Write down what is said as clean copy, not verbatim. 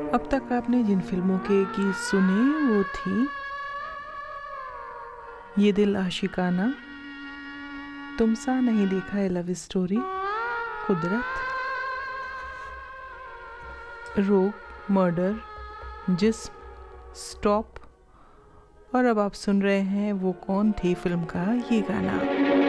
अब तक आपने जिन फिल्मों के गीत सुने वो थी ये दिल आशिकाना, तुमसा नहीं देखा है लव स्टोरी, कुदरत, रोग, मर्डर, जिस्म, स्टॉप और अब आप सुन रहे हैं वो कौन थी फिल्म का ये गाना।